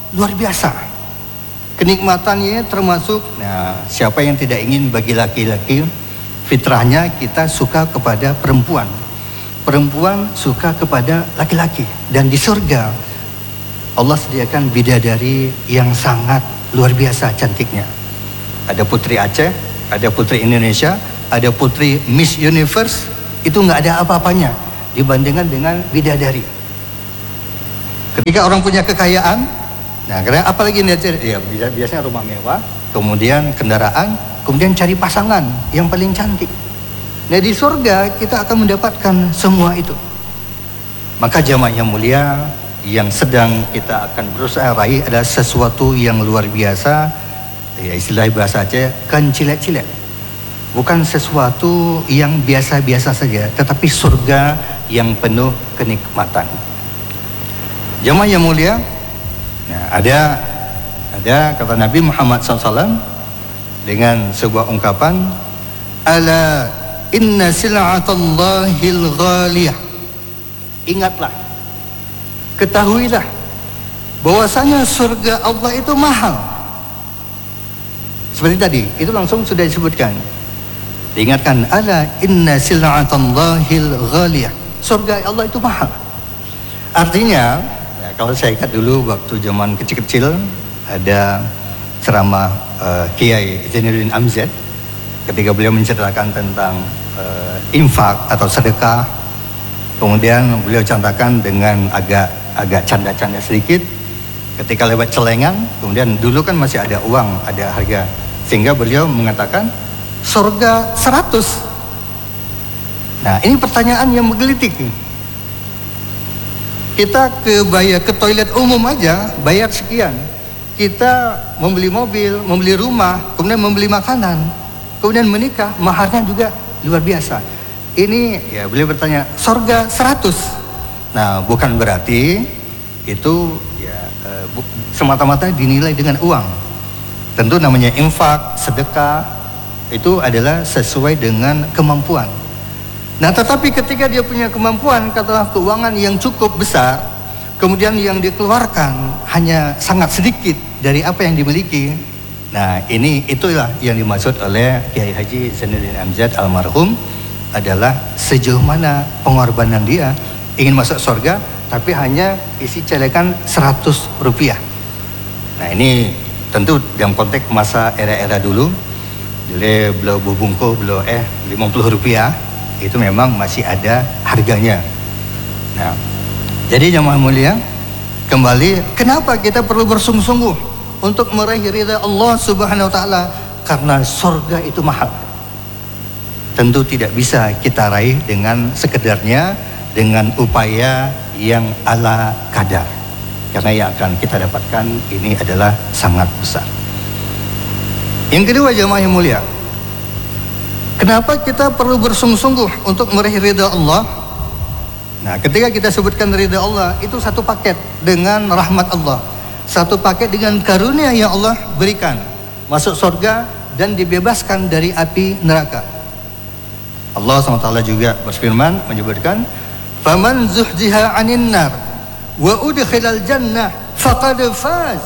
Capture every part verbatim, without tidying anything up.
luar biasa. Kenikmatannya termasuk, nah, siapa yang tidak ingin bagi laki-laki, fitrahnya kita suka kepada perempuan. Perempuan suka kepada laki-laki. Dan di surga Allah sediakan bidadari yang sangat luar biasa cantiknya. Ada putri Aceh, ada putri Indonesia, ada putri Miss Universe. Itu nggak ada apa-apanya dibandingkan dengan bidadari. Ketika orang punya kekayaan, nah karena apalagi ya, biasanya rumah mewah, kemudian kendaraan, kemudian cari pasangan yang paling cantik. Nah di surga kita akan mendapatkan semua itu. Maka jamaah yang mulia, yang sedang kita akan berusaha raih adalah sesuatu yang luar biasa. Ya istilah bahasa Aceh, kan cilek-cilek. Bukan sesuatu yang biasa-biasa saja, tetapi surga yang penuh kenikmatan. Jamaah yang mulia, nah, ada ada kata Nabi Muhammad shallallahu alaihi wasallam dengan sebuah ungkapan, ala inna sil'atallahil ghaliyah. Ingatlah, ketahuilah bahwasanya surga Allah itu mahal. Seperti tadi, itu langsung sudah disebutkan. Diingatkan, ala inna sil'atallahil ghaliyah. Surga Allah itu mahal. Artinya, ya, kalau saya ingat dulu waktu zaman kecil-kecil ada ceramah uh, Kiai Zainuddin Amjad ketika beliau menceritakan tentang uh, infak atau sedekah. Kemudian beliau cantakan dengan agak agak canda-canda sedikit ketika lewat celengan. Kemudian dulu kan masih ada uang, ada harga, sehingga beliau mengatakan surga seratus. Nah ini pertanyaan yang menggelitik. Kita ke bayar ke toilet umum aja bayar sekian. Kita membeli mobil, membeli rumah, kemudian membeli makanan, kemudian menikah, maharnya juga luar biasa. Ini ya beliau bertanya, surga seratus. Nah bukan berarti itu ya e, bu, semata-mata dinilai dengan uang. Tentu namanya infak, sedekah, itu adalah sesuai dengan kemampuan. Nah tetapi ketika dia punya kemampuan, katakanlah keuangan yang cukup besar, kemudian yang dikeluarkan hanya sangat sedikit dari apa yang dimiliki. Nah ini itulah yang dimaksud oleh Kiai Haji Zainuddin Amjad almarhum, adalah sejauh mana pengorbanan dia ingin masuk surga tapi hanya isi celekan seratus rupiah. Nah ini tentu dalam konteks masa era-era dulu, jadi beliau bubungku beliau eh lima puluh rupiah itu memang masih ada harganya. Nah jadi jamaah mulia, kembali kenapa kita perlu bersungguh-sungguh untuk meraih ridha Allah Subhanahu wa taala? Karena surga itu mahal. Tentu tidak bisa kita raih dengan sekedarnya, dengan upaya yang ala kadar. Karena yang akan kita dapatkan ini adalah sangat besar. Yang kedua jamaah yang mulia, kenapa kita perlu bersungguh-sungguh untuk meraih ridha Allah? Nah ketika kita sebutkan ridha Allah, itu satu paket dengan rahmat Allah, satu paket dengan karunia yang Allah berikan, masuk surga dan dibebaskan dari api neraka. Allah subhanahu wa taala juga berfirman menyebutkan, faman zuhziha 'anil nar wa udkhilal jannah faqad faz.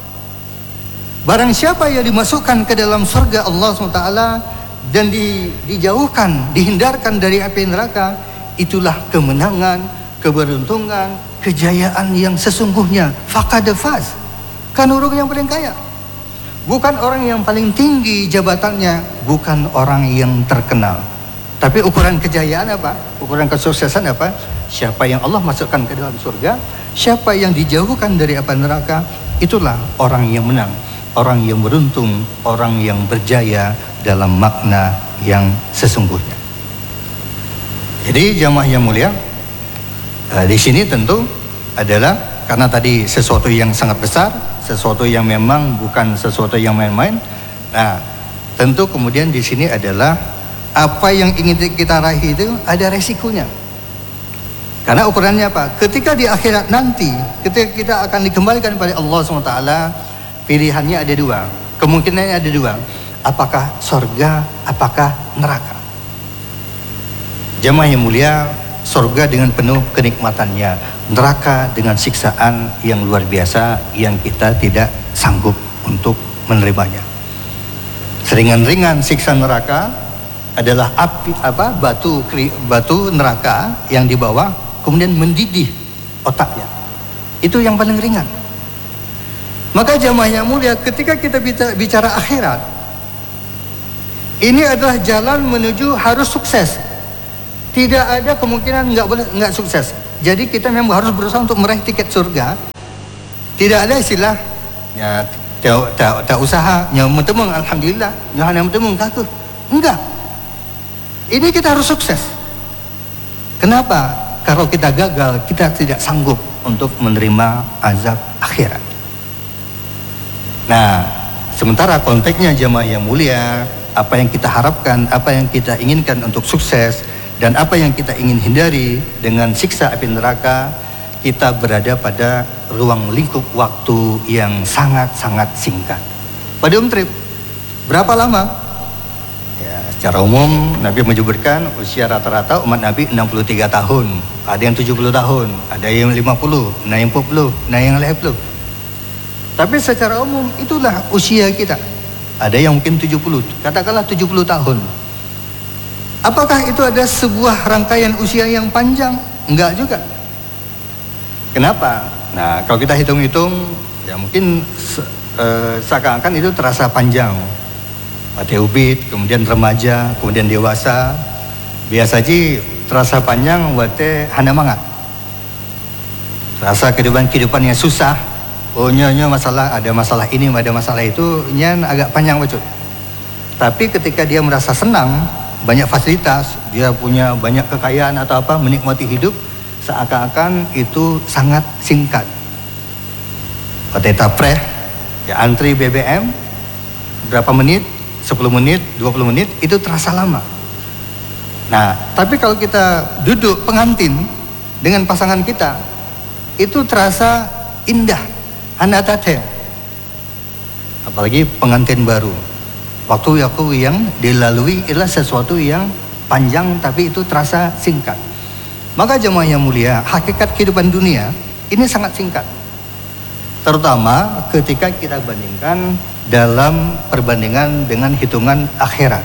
Barang siapa yang dimasukkan ke dalam surga Allah subhanahu wa taala dan di, dijauhkan, dihindarkan dari api neraka, itulah kemenangan, keberuntungan, kejayaan yang sesungguhnya. Faqad faz. Kan orang yang paling kaya. Bukan orang yang paling tinggi jabatannya, bukan orang yang terkenal. Tapi ukuran kejayaan apa? Ukuran kesuksesan apa? Siapa yang Allah masukkan ke dalam surga, siapa yang dijauhkan dari api neraka, itulah orang yang menang, orang yang beruntung, orang yang berjaya dalam makna yang sesungguhnya. Jadi jamaah yang mulia, uh, di sini tentu adalah karena tadi sesuatu yang sangat besar, sesuatu yang memang bukan sesuatu yang main-main. Nah, tentu kemudian di sini adalah apa yang ingin kita raih itu ada resikonya. Karena ukurannya apa? Ketika di akhirat nanti, ketika kita akan dikembalikan kepada Allah subhanahu wa taala, pilihannya ada dua, kemungkinannya ada dua. Apakah surga, apakah neraka? Jamaah yang mulia, surga dengan penuh kenikmatannya, neraka dengan siksaan yang luar biasa yang kita tidak sanggup untuk menerimanya. Seringan-ringan siksa neraka adalah api apa batu batu neraka yang dibawa kemudian mendidih otaknya. Itu yang paling ringan. Maka jamaah yang mulia, ketika kita bicara akhirat, ini adalah jalan menuju harus sukses. Tidak ada kemungkinan nggak boleh nggak sukses. Jadi kita memang harus berusaha untuk meraih tiket surga. Tidak ada istilah ya tak tak tak usaha nyawa temung alhamdulillah, nyawa temung kaku. Enggak. Ini kita harus sukses. Kenapa? Kalau kita gagal, kita tidak sanggup untuk menerima azab akhirat. Nah, sementara konteksnya jamaah yang mulia, apa yang kita harapkan, apa yang kita inginkan untuk sukses, dan apa yang kita ingin hindari dengan siksa api neraka, kita berada pada ruang lingkup waktu yang sangat-sangat singkat. Pada umum trip, berapa lama? Ya, secara umum Nabi menyebutkan usia rata-rata umat Nabi enam puluh tiga tahun. Ada yang tujuh puluh tahun, ada yang lima puluh, ada yang empat puluh, ada yang lima puluh. Tapi secara umum itulah usia kita. Ada yang mungkin tujuh puluh, katakanlah tujuh puluh tahun. Apakah itu ada sebuah rangkaian usia yang panjang? Enggak juga. Kenapa? Nah, kalau kita hitung-hitung, ya mungkin eh, seakan-akan itu terasa panjang. Wate kemudian remaja, kemudian dewasa. Biasa aja terasa panjang, wate hana mangat. Terasa kehidupan-kehidupan yang susah. Oh nyonya masalah, ada masalah ini, ada masalah itu, nyan agak panjang betul. Tapi ketika dia merasa senang, banyak fasilitas, dia punya banyak kekayaan atau apa, menikmati hidup, seakan-akan itu sangat singkat. Pada tapre, ya antri B B M, berapa menit, sepuluh menit, dua puluh menit, itu terasa lama. Nah, tapi kalau kita duduk pengantin dengan pasangan kita, itu terasa indah, anatate. Apalagi pengantin baru. Waktu-waktu yang dilalui adalah sesuatu yang panjang tapi itu terasa singkat. Maka jemaah yang mulia, hakikat kehidupan dunia ini sangat singkat. Terutama ketika kita bandingkan dalam perbandingan dengan hitungan akhirat.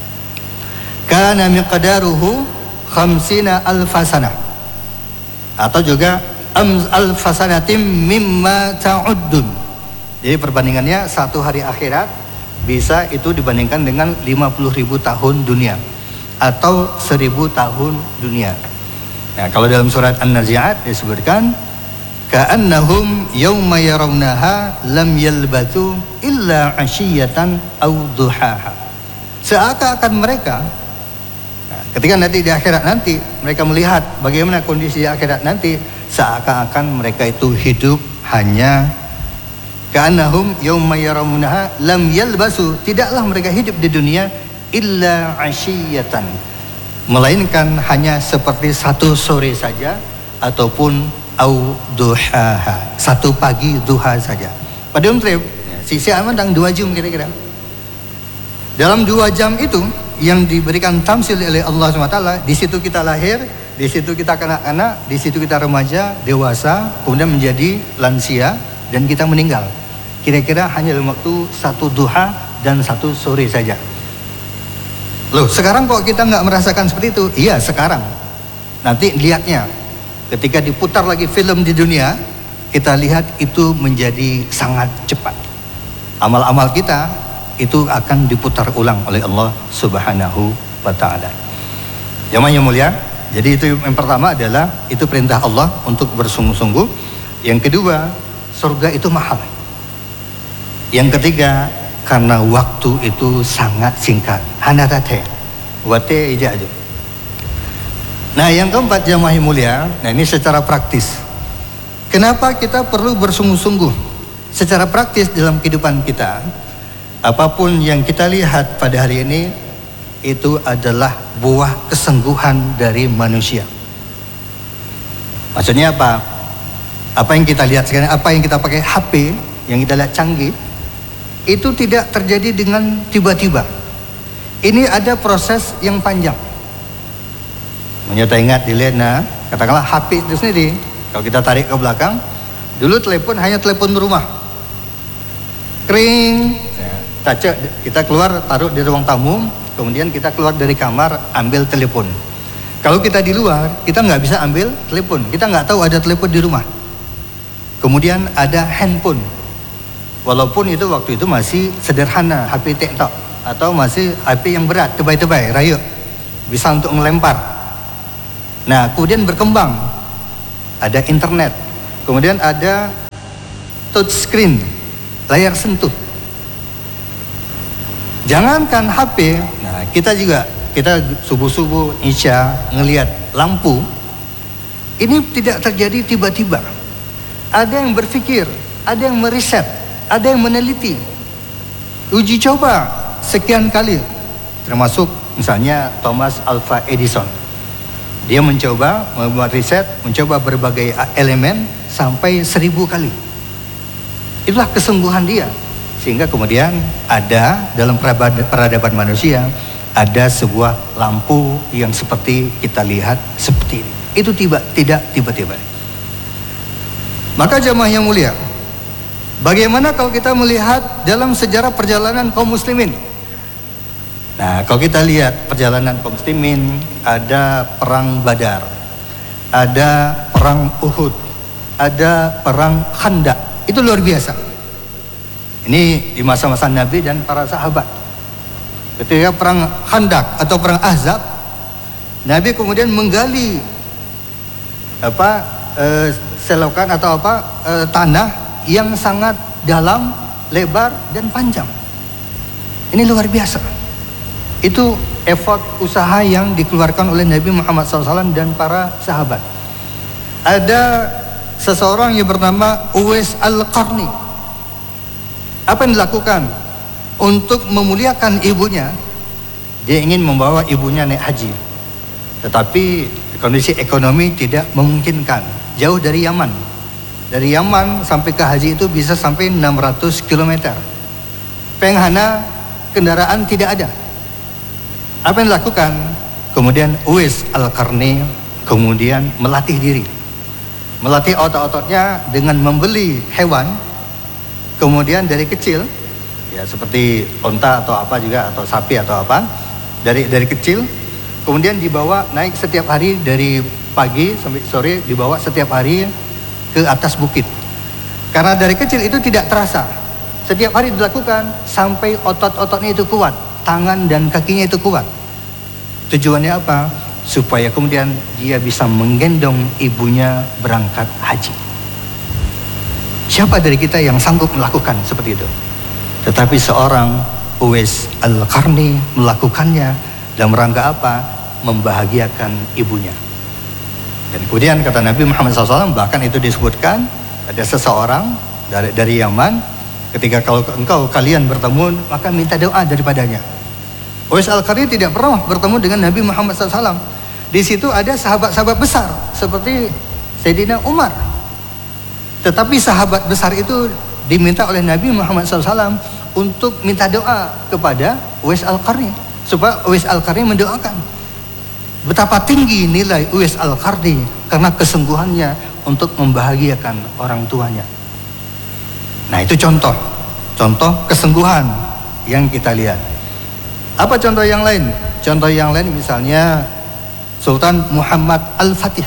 Kana miqdaruhu khamsina alfasana. Atau juga alfasanatim mimma ta'uddun. Jadi perbandingannya satu hari akhirat bisa itu dibandingkan dengan lima puluh ribu tahun dunia atau seribu tahun dunia. Nah, kalau dalam surat An-Nazi'at disebutkan ka'annahum yawma yarawnaha lam yalbathu illa 'ashiyatan aw duhaha. Seakan-akan mereka nah, ketika nanti di akhirat nanti mereka melihat bagaimana kondisi di akhirat nanti, seakan-akan mereka itu hidup hanya ka'annahum yawma yarawnaha lam yalbasu, tidaklah mereka hidup di dunia illa 'ashiyatan, melainkan hanya seperti satu sore saja ataupun au duhaha, satu pagi duha saja. Pada umum trip, sisi aman dan dua jam kira-kira. Dalam dua jam itu yang diberikan tamsil oleh Allah subhanahu wa taala, di situ kita lahir, di situ kita kanak-kanak, di situ kita remaja, dewasa, kemudian menjadi lansia dan kita meninggal. Kira-kira hanya dalam waktu satu duha dan satu sore saja. Loh, sekarang kok kita nggak merasakan seperti itu? Iya, sekarang. Nanti lihatnya, ketika diputar lagi film di dunia, kita lihat itu menjadi sangat cepat. Amal-amal kita itu akan diputar ulang oleh Allah Subhanahu wa Ta'ala. Jamaah yang mulia, jadi itu yang pertama adalah itu perintah Allah untuk bersungguh-sungguh. Yang kedua, surga itu mahal. Yang ketiga, karena waktu itu sangat singkat. Hanatate, wate ijaju. Nah, yang keempat jamaah yang mulia, nah ini secara praktis. Kenapa kita perlu bersungguh-sungguh secara praktis dalam kehidupan kita? Apapun yang kita lihat pada hari ini itu adalah buah kesungguhan dari manusia. Maksudnya apa? Apa yang kita lihat sekarang, apa yang kita pakai H P, yang kita lihat canggih, itu tidak terjadi dengan tiba-tiba. Ini ada proses yang panjang. Menyata ingat di Lena, katakanlah H P itu sendiri, Kalau kita tarik ke belakang, dulu telepon hanya telepon rumah. Kering, taca, kita keluar taruh di ruang tamu, kemudian kita keluar dari kamar ambil telepon. Kalau kita di luar, kita nggak bisa ambil telepon, kita nggak tahu ada telepon di rumah. Kemudian ada handphone, walaupun itu waktu itu masih sederhana, H P TikTok atau masih H P yang berat, tebay-tebay, rayuk, bisa untuk melempar. Nah, kemudian berkembang, ada internet, kemudian ada touchscreen, layar sentuh. Jangankan H P, nah kita juga kita subuh-subuh Isya ngelihat lampu, ini tidak terjadi tiba-tiba. Ada yang berpikir, ada yang meriset, ada yang meneliti, uji coba sekian kali, termasuk misalnya Thomas Alva Edison. Dia mencoba membuat riset, mencoba berbagai elemen sampai seribu kali. Itulah kesungguhan dia. Sehingga kemudian ada dalam peradaban manusia, ada sebuah lampu yang seperti kita lihat seperti ini. Itu tiba, tidak tiba-tiba. Maka jamaah yang mulia, bagaimana kalau kita melihat dalam sejarah perjalanan kaum muslimin? Nah, kalau kita lihat perjalanan kaum muslimin, ada perang Badar, ada perang Uhud, ada perang Khandaq. Itu luar biasa. Ini di masa-masa Nabi dan para sahabat. Ketika perang Khandaq atau perang Ahzab, Nabi kemudian menggali apa e, selokan atau apa e, tanah yang sangat dalam, lebar dan panjang. Ini luar biasa. Itu effort usaha yang dikeluarkan oleh Nabi Muhammad shallallahu alaihi wasallam dan para sahabat. Ada seseorang yang bernama Uwais Al-Qarni. Apa yang dilakukan untuk memuliakan ibunya? Dia ingin membawa ibunya naik haji, tetapi kondisi ekonomi tidak memungkinkan. Jauh dari Yaman, dari Yaman sampai ke haji itu bisa sampai enam ratus kilometer. Penghana kendaraan tidak ada. Apa yang dilakukan? Kemudian Uwais Al-Qarni kemudian melatih diri, melatih otot-ototnya dengan membeli hewan. Kemudian dari kecil, ya seperti onta atau apa juga, atau sapi atau apa, dari dari kecil, kemudian dibawa naik setiap hari dari pagi sampai sore, dibawa setiap hari ke atas bukit. Karena dari kecil itu tidak terasa, setiap hari dilakukan sampai otot-ototnya itu kuat, tangan dan kakinya itu kuat. Tujuannya apa? Supaya kemudian dia bisa menggendong ibunya berangkat haji. Siapa dari kita yang sanggup melakukan seperti itu? Tetapi seorang Uwais Al-Qarni melakukannya dalam rangka apa? Membahagiakan ibunya. Dan kemudian kata Nabi Muhammad shallallahu alaihi wasallam, bahkan itu disebutkan ada seseorang dari, dari Yaman, ketika kalau engkau kalian bertemu, maka minta doa daripadanya. Uwais Al-Qarni tidak pernah bertemu dengan Nabi Muhammad shallallahu alaihi wasallam. Di situ ada sahabat-sahabat besar seperti Sayyidina Umar. Tetapi sahabat besar itu diminta oleh Nabi Muhammad shallallahu alaihi wasallam untuk minta doa kepada Uwais Al-Qarni, supaya Uwais Al-Qarni mendoakan. Betapa tinggi nilai Uwais Al-Qarni karena kesungguhannya untuk membahagiakan orang tuanya. Nah, itu contoh, contoh kesungguhan yang kita lihat. Apa contoh yang lain? Contoh yang lain misalnya Sultan Muhammad Al-Fatih.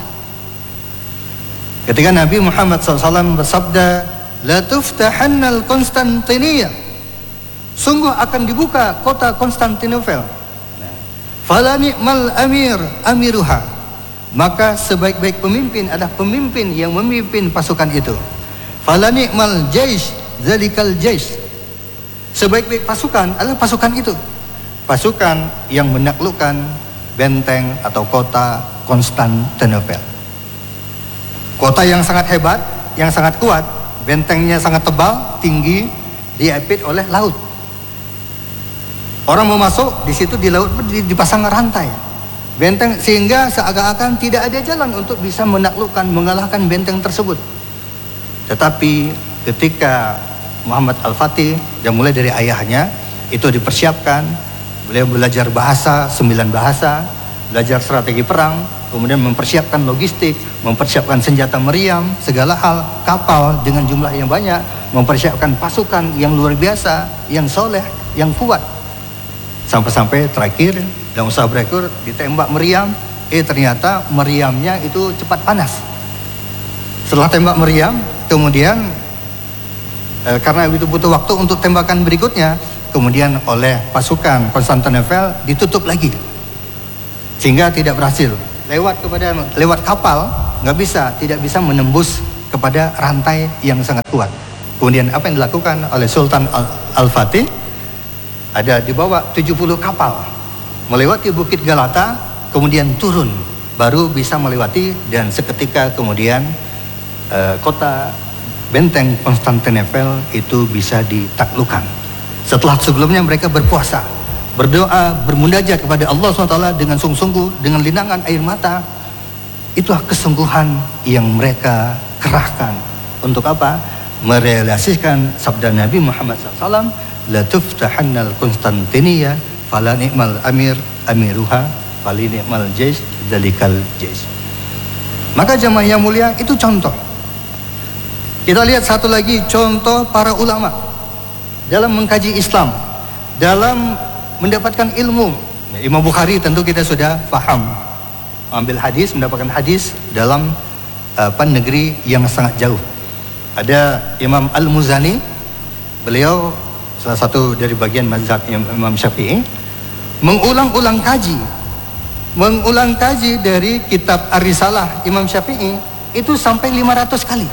Ketika Nabi Muhammad shallallahu alaihi wasallam bersabda, La tuftahanna al-Konstantiniyah, sungguh akan dibuka kota Konstantinopel. Fala ni'mal amir amiruha, maka sebaik-baik pemimpin adalah pemimpin yang memimpin pasukan itu. Fala ni'mal jaish zalikal jaish, sebaik-baik pasukan adalah pasukan itu, pasukan yang menaklukkan benteng atau kota Konstantinopel. Kota yang sangat hebat, yang sangat kuat, bentengnya sangat tebal, tinggi, diapit oleh laut. Orang mau masuk di situ di laut dipasang rantai benteng, sehingga seakan-akan tidak ada jalan untuk bisa menaklukkan, mengalahkan benteng tersebut. Tetapi ketika Muhammad Al-Fatih, dan mulai dari ayahnya itu dipersiapkan, beliau belajar bahasa, sembilan bahasa, belajar strategi perang, kemudian mempersiapkan logistik, mempersiapkan senjata meriam, segala hal, kapal dengan jumlah yang banyak, mempersiapkan pasukan yang luar biasa, yang soleh, yang kuat. Sampai-sampai terakhir dalam usaha berekor ditembak meriam, eh ternyata meriamnya itu cepat panas. Setelah tembak meriam, kemudian eh, karena itu butuh waktu untuk tembakan berikutnya, kemudian oleh pasukan Konstantinopel ditutup lagi, sehingga tidak berhasil. Lewat kepada lewat kapal nggak bisa, tidak bisa menembus kepada rantai yang sangat kuat. Kemudian apa yang dilakukan oleh Sultan Al-Fatih? Ada dibawa tujuh puluh kapal melewati Bukit Galata, kemudian turun, baru bisa melewati, dan seketika kemudian eh, kota benteng Konstantinopel itu bisa ditaklukkan. Setelah sebelumnya mereka berpuasa, berdoa, bermunajat kepada Allah subhanahu wa taala dengan sungguh-sungguh, dengan linangan air mata. Itulah kesungguhan yang mereka kerahkan. Untuk apa? Merealisasikan sabda Nabi Muhammad shallallahu alaihi wasallam, la tuftahannal Konstantinia fala ni'mal amir amiruha fali ni'mal jaysh dalikal jaysh. Maka jamaah yang mulia, itu contoh. Kita lihat satu lagi contoh para ulama dalam mengkaji Islam, dalam mendapatkan ilmu. Imam Bukhari tentu kita sudah paham, ambil hadis, mendapatkan hadis dalam apa, negeri yang sangat jauh. Ada Imam Al-Muzani, beliau salah satu dari bagian mazhab Imam Syafi'i, mengulang-ulang kaji, mengulang kaji dari kitab Ar-Risalah Imam Syafi'i itu sampai lima ratus kali.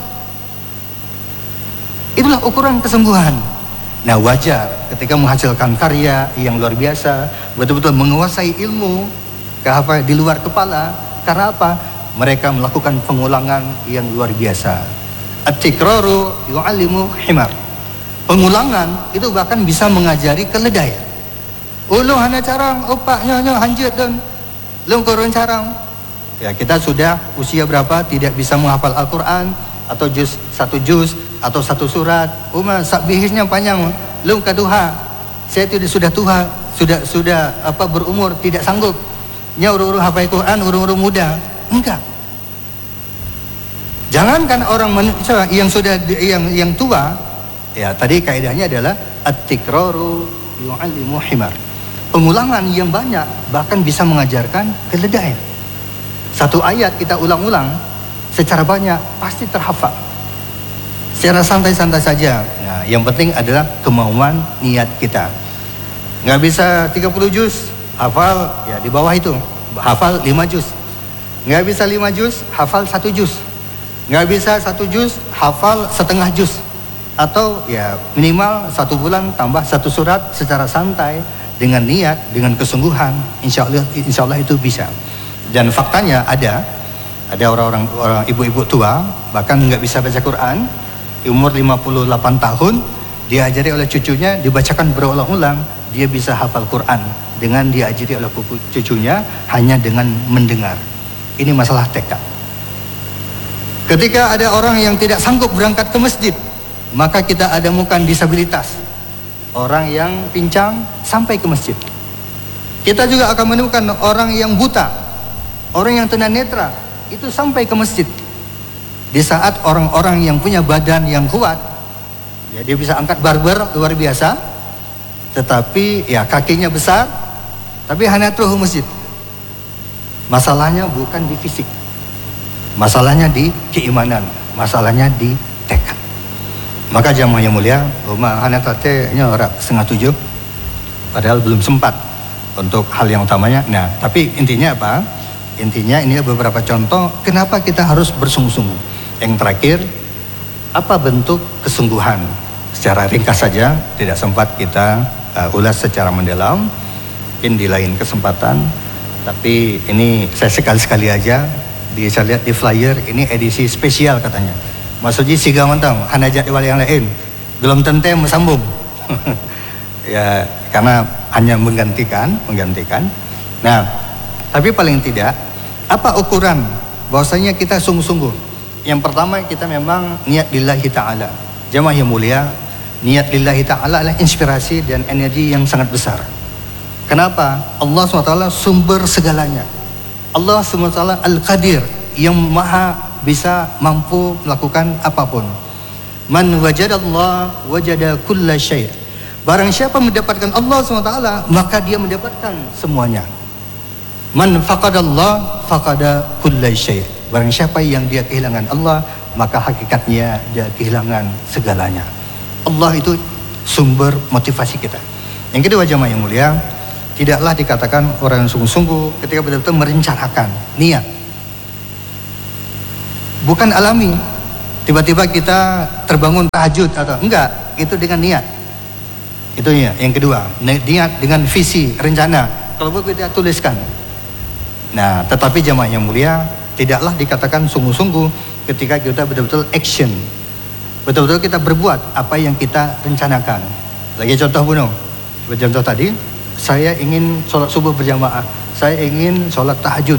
Itulah ukuran kesungguhan. Nah, wajar ketika menghasilkan karya yang luar biasa, betul-betul menguasai ilmu ke apa di luar kepala. Karena apa? Mereka melakukan pengulangan yang luar biasa. At-tikraru yu'allimu himar. Pengulangan itu bahkan bisa mengajari keledai. Ulung hana carang, opak nyonya hanjut dan lung korun carang. Ya, kita sudah usia berapa tidak bisa menghafal Al-Quran atau juz satu juz atau satu surat. Umar sakbihisnya panjang. Lung kaduha. Saya itu sudah tua, sudah sudah apa berumur, tidak sanggup. Nya urung-urung hafal Quran, urung-urung muda. Enggak. Jangankan orang manusia yang sudah yang yang tua, ya tadi kaidahnya adalah at-tikraru yu'allimu himar. Pengulangan yang banyak bahkan bisa mengajarkan keledai. Satu ayat kita ulang-ulang secara banyak pasti terhafal. Secara santai-santai saja. Nah, yang penting adalah kemauan niat kita. Nggak bisa tiga puluh juz, hafal ya di bawah itu. Hafal lima juz. Nggak bisa lima juz, hafal satu juz. Nggak bisa satu juz, hafal setengah juz. Atau ya minimal satu bulan tambah satu surat secara santai dengan niat, dengan kesungguhan. Insya Allah, insya Allah itu bisa. Dan faktanya ada, ada orang-orang orang ibu-ibu tua bahkan nggak bisa baca Quran. Umur lima puluh delapan tahun, diajari oleh cucunya, dibacakan berulang-ulang, dia bisa hafal Quran dengan diajari oleh cucunya hanya dengan mendengar. Ini masalah tekad. Ketika ada orang yang tidak sanggup berangkat ke masjid, maka kita ademukan disabilitas. Orang yang pincang sampai ke masjid. Kita juga akan menemukan orang yang buta, orang yang tunanetra, itu sampai ke masjid. Di saat orang-orang yang punya badan yang kuat, ya dia bisa angkat barber luar biasa, tetapi ya kakinya besar, tapi hanya terus masjid. Masalahnya bukan di fisik, masalahnya di keimanan, masalahnya di tekad. Maka jamaah yang mulia, rumah hanya tatenya orang setengah tujuh, padahal belum sempat untuk hal yang utamanya. Nah, tapi intinya apa? Intinya ini beberapa contoh kenapa kita harus bersungguh-sungguh. Yang terakhir, apa bentuk kesungguhan? Secara ringkas saja, tidak sempat kita uh, ulas secara mendalam. Mungkin di lain kesempatan. Tapi ini saya sekali-sekali aja. Di, saya lihat di flyer, ini edisi spesial katanya. Maksudnya siga mantang, hanya jadi wali yang lain. Belum tentu sambung. Ya, karena hanya menggantikan, menggantikan. Nah, tapi paling tidak, apa ukuran bahwasanya kita sungguh-sungguh? Yang pertama, kita memang niat lillahi ta'ala. Jamaah yang mulia, niat lillahi ta'ala adalah inspirasi dan energi yang sangat besar. Kenapa? Allah subhanahu wa taala sumber segalanya. Allah subhanahu wa taala Al-Qadir, yang maha bisa mampu melakukan apapun. Man wajadallah wajada kulla syai'. Barang siapa mendapatkan Allah subhanahu wa taala, maka dia mendapatkan semuanya. Man faqadallah faqada kulla syai'. Barang siapa yang dia kehilangan Allah, maka hakikatnya dia kehilangan segalanya. Allah itu sumber motivasi kita. Yang kedua jamaah yang mulia, tidaklah dikatakan orang yang sungguh-sungguh ketika betul-betul merencanakan niat. Bukan alami, tiba-tiba kita terbangun tahajud atau enggak, itu dengan niat. Itu ya, yang kedua, niat dengan visi, rencana. Kalau boleh kita tuliskan. Nah, tetapi jamaah yang mulia, tidaklah dikatakan sungguh-sungguh ketika kita betul-betul action. Betul-betul kita berbuat apa yang kita rencanakan. Lagi contoh Buno, contoh tadi, saya ingin sholat subuh berjamaah, saya ingin sholat tahajud,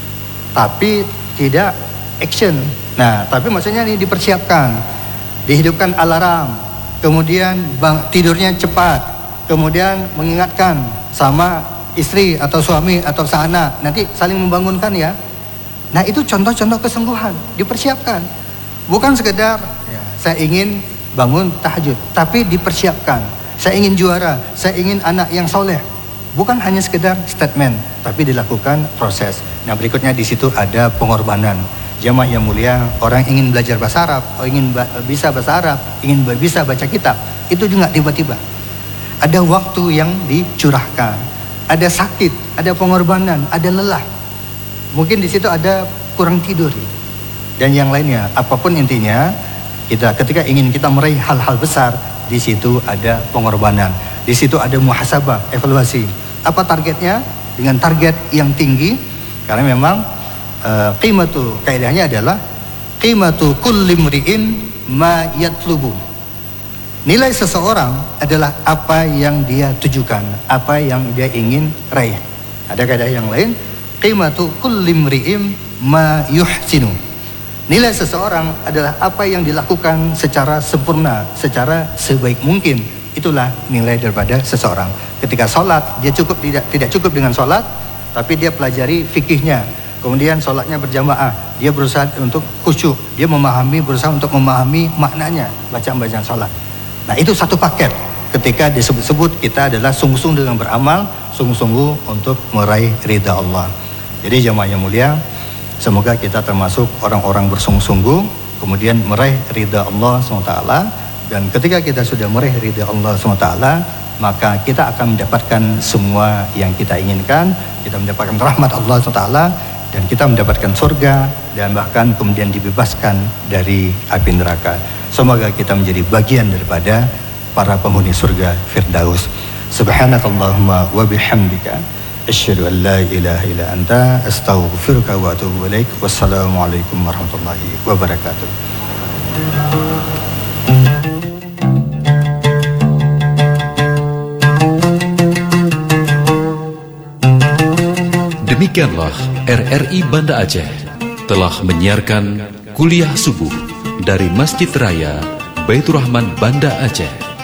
tapi tidak action. Nah, tapi maksudnya ini dipersiapkan, dihidupkan alarm, kemudian bang, tidurnya cepat, kemudian mengingatkan sama istri atau suami atau seanak, nanti saling membangunkan ya. Nah, itu contoh-contoh kesungguhan, dipersiapkan. Bukan sekedar ya, saya ingin bangun tahajud, tapi dipersiapkan. Saya ingin juara, saya ingin anak yang soleh. Bukan hanya sekedar statement, tapi dilakukan proses. Nah, berikutnya di situ ada pengorbanan. Jamaah yang mulia, orang ingin belajar bahasa Arab, ingin bisa bahasa Arab, ingin bisa baca kitab, itu juga tiba-tiba. Ada waktu yang dicurahkan, ada sakit, ada pengorbanan, ada lelah. Mungkin di situ ada kurang tidur dan yang lainnya. Apapun intinya, kita ketika ingin kita meraih hal-hal besar, di situ ada pengorbanan, di situ ada muhasabah, evaluasi. Apa targetnya? Dengan target yang tinggi, karena memang uh, qimatu, kaidahnya adalah qimatu kulli mri'in ma yatlubu. Nilai seseorang adalah apa yang dia tujukan, apa yang dia ingin raih. Ada kaidah yang lain, qimatu kulli mri'in ma yuhsinu. Nilai seseorang adalah apa yang dilakukan secara sempurna, secara sebaik mungkin. Itulah nilai daripada seseorang. Ketika sholat, dia cukup tidak tidak cukup dengan sholat, tapi dia pelajari fikihnya. Kemudian sholatnya berjamaah, dia berusaha untuk khusyuk, dia memahami, berusaha untuk memahami maknanya bacaan-bacaan sholat. Nah, itu satu paket. Ketika disebut-sebut kita adalah sungguh-sungguh dengan beramal, sungguh-sungguh untuk meraih ridha Allah. Jadi jamaah yang mulia, semoga kita termasuk orang-orang bersungguh-sungguh, kemudian meraih ridha Allah subhanahu wa taala. Dan ketika kita sudah meraih ridha Allah subhanahu wa taala, maka kita akan mendapatkan semua yang kita inginkan. Kita mendapatkan rahmat Allah subhanahu wa taala, dan kita mendapatkan surga, dan bahkan kemudian dibebaskan dari api neraka. Semoga kita menjadi bagian daripada para penghuni surga Firdaus. Subhanakallahumma wa bihamdika, asyhadu an la ilaha illa anta, astaghfiruka wa atubu ilaik. Wassalamualaikum warahmatullahi wabarakatuh. Demikianlah R R I Banda Aceh telah menyiarkan kuliah subuh dari Masjid Raya Baitur Rahman Banda Aceh.